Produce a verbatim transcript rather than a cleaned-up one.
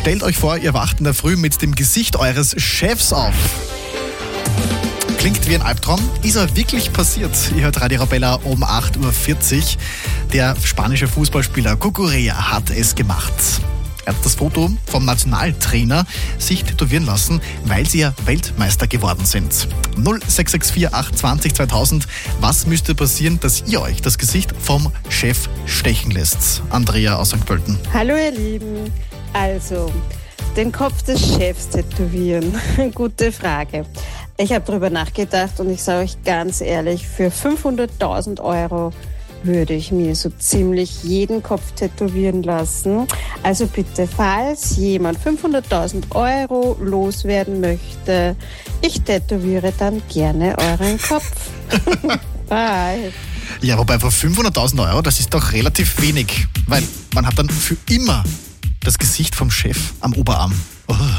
Stellt euch vor, ihr wacht in der Früh mit dem Gesicht eures Chefs auf. Klingt wie ein Albtraum, ist aber wirklich passiert. Ihr hört Radio Arabella um acht Uhr vierzig. Der spanische Fußballspieler Cucurella hat es gemacht. Er hat das Foto vom Nationaltrainer sich tätowieren lassen, weil sie ja Weltmeister geworden sind. null sechs sechs vier acht zwanzig zweitausend. Was müsste passieren, dass ihr euch das Gesicht vom Chef stechen lässt? Andrea aus Sankt Pölten. Hallo ihr Lieben. Also, den Kopf des Chefs tätowieren. Gute Frage. Ich habe darüber nachgedacht und ich sage euch ganz ehrlich, für fünfhunderttausend Euro würde ich mir so ziemlich jeden Kopf tätowieren lassen. Also bitte, falls jemand fünfhunderttausend Euro loswerden möchte, ich tätowiere dann gerne euren Kopf. Bye. Ja, wobei für fünfhunderttausend Euro, das ist doch relativ wenig, weil man hat dann für immer das Gesicht vom Chef am Oberarm. Oh.